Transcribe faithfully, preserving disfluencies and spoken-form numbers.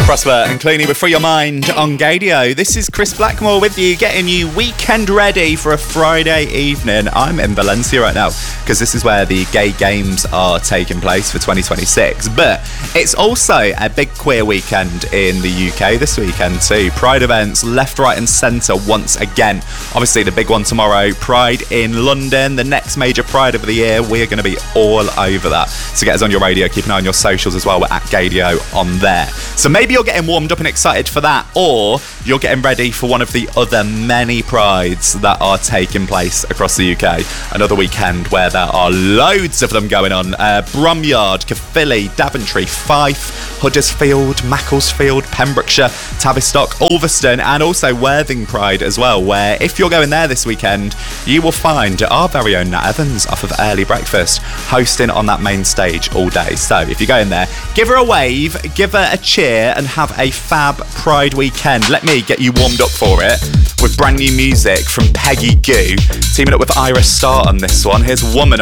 Prosper and Clooney with Free Your Mind on Gadio. This is Chris Blackmore with you, getting you weekend ready for a Friday evening. I'm in Valencia right now because this is where the gay games are taking place for twenty twenty-six. But it's also a big queer weekend in the U K this weekend too. Pride events left, right and centre once again. Obviously the big one tomorrow, Pride in London, the next major Pride of the year. We're going to be all over that. So get us on your radio, keep an eye on your socials as well. We're at Gadio on there. So maybe you're getting warmed up and excited for that, or you're getting ready for one of the other many prides that are taking place across the U K. Another weekend where there are loads of them going on. Uh, Bromyard, Caerphilly, Daventry, Fife, Huddersfield, Macclesfield, Pembrokeshire, Tavistock, Ulverston, and also Worthing Pride as well, where if you're going there this weekend, you will find our very own Nat Evans off of Early Breakfast hosting on that main stage all day. So if you're going there, give her a wave, give her a cheer, and have a fab Pride weekend. Let me get you warmed up for it with brand new music from Peggy Gou, teaming up with Iris Star on this one. Here's Woman